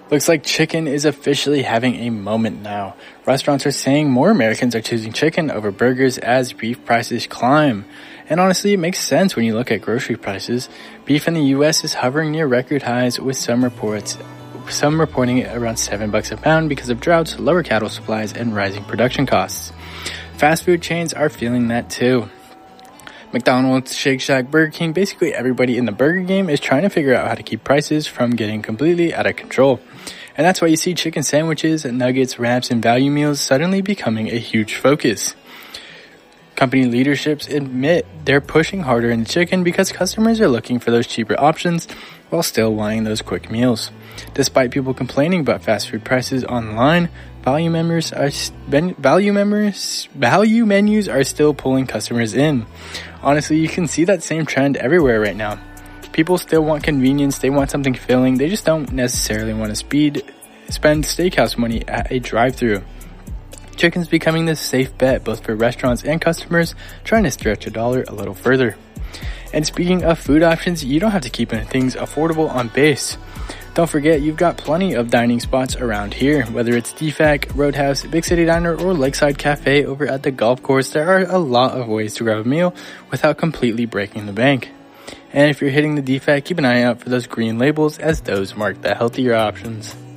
Looks like chicken is officially having a moment now. Restaurants are saying more Americans are choosing chicken over burgers as beef prices climb. And honestly, it makes sense when you look at grocery prices. Beef in the US is hovering near record highs, with some reporting it around $7 a pound because of droughts, lower cattle supplies, and rising production costs. Fast food chains are feeling that too. McDonald's, Shake Shack, Burger King, basically everybody in the burger game is trying to figure out how to keep prices from getting completely out of control. And that's why you see chicken sandwiches, nuggets, wraps, and value meals suddenly becoming a huge focus. Company leaderships admit they're pushing harder into chicken because customers are looking for those cheaper options while still wanting those quick meals. Despite people complaining about fast food prices online, value menus are still pulling customers in. Honestly, you can see that same trend everywhere right now. People still want convenience, they want something filling, they just don't necessarily want to spend steakhouse money at a drive-thru. Chicken's becoming the safe bet both for restaurants and customers trying to stretch a dollar a little further. And speaking of food options, you don't have to keep things affordable on base. Don't forget, you've got plenty of dining spots around here. Whether it's DFAC, Roadhouse, Big City Diner, or Lakeside Cafe over at the golf course, there are a lot of ways to grab a meal without completely breaking the bank. And if you're hitting the DFAC, keep an eye out for those green labels, as those mark the healthier options.